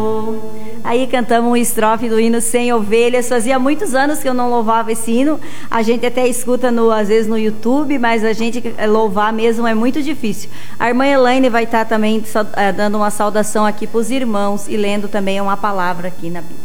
Aí cantamos uma estrofe do hino Sem Ovelhas. Fazia muitos anos que eu não louvava esse hino. A gente até escuta às vezes no YouTube, mas a gente louvar mesmo é muito difícil. A irmã Elaine vai estar também dando uma saudação aqui para os irmãos e lendo também uma palavra aqui na Bíblia.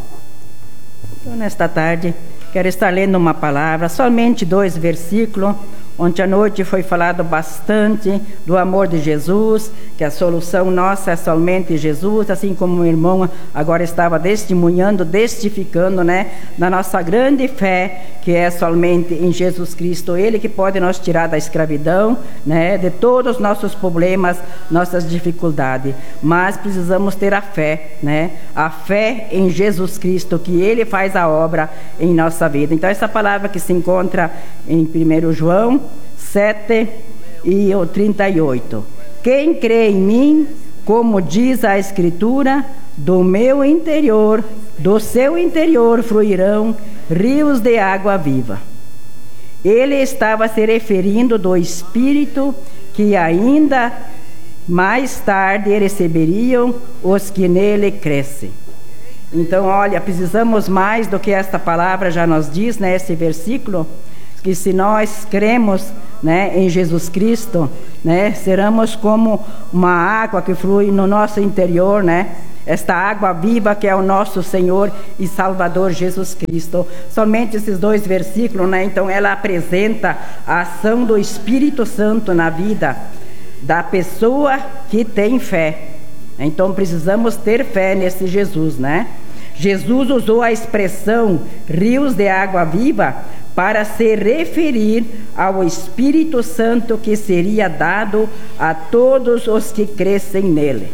Então, nesta tarde, quero estar lendo uma palavra, somente 2 versículos. Ontem à noite foi falado bastante do amor de Jesus, que a solução nossa é somente Jesus, assim como o irmão agora estava testemunhando, testificando, da nossa grande fé, que é somente em Jesus Cristo, Ele que pode nos tirar da escravidão, de todos os nossos problemas, nossas dificuldades. Mas precisamos ter a fé, a fé em Jesus Cristo, que Ele faz a obra em nossa vida. Então, essa palavra que se encontra em 1 João 7 e 38. Quem crê em mim, como diz a Escritura, do meu interior, do seu interior fluirão rios de água viva. Ele estava se referindo do Espírito que ainda mais tarde receberiam os que nele crescem. Então, olha, precisamos mais do que esta palavra já nos diz, esse versículo, que se nós cremos, em Jesus Cristo, seremos como uma água que flui no nosso interior, esta água viva que é o nosso Senhor e Salvador Jesus Cristo. Somente esses 2 versículos, então ela apresenta a ação do Espírito Santo na vida da pessoa que tem fé. Então precisamos ter fé nesse Jesus, Jesus usou a expressão rios de água viva para se referir ao Espírito Santo que seria dado a todos os que crescem nele.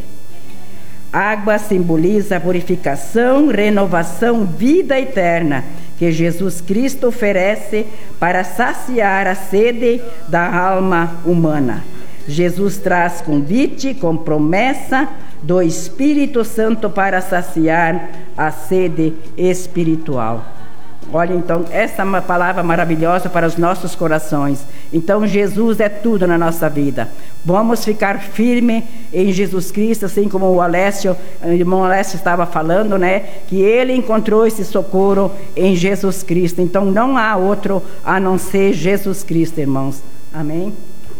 Água simboliza a purificação, renovação, vida eterna que Jesus Cristo oferece para saciar a sede da alma humana. Jesus traz convite com promessa do Espírito Santo para saciar a sede espiritual. Olha, então, essa é uma palavra maravilhosa para os nossos corações. Então, Jesus é tudo na nossa vida. Vamos ficar firme em Jesus Cristo, assim como o irmão Alessio estava falando, que ele encontrou esse socorro em Jesus Cristo. Então, não há outro a não ser Jesus Cristo, irmãos. Amém?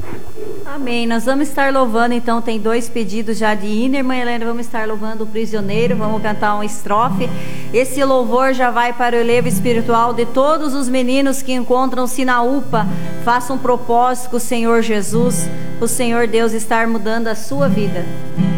Amém. Nós vamos estar louvando, então, tem 2 pedidos já de hino, irmã Helena, vamos estar louvando o prisioneiro, vamos cantar uma estrofe. Esse louvor já vai para o elevo espiritual de todos os meninos que encontram-se na UPA. Faça um propósito com o Senhor Jesus, o Senhor Deus estar mudando a sua vida.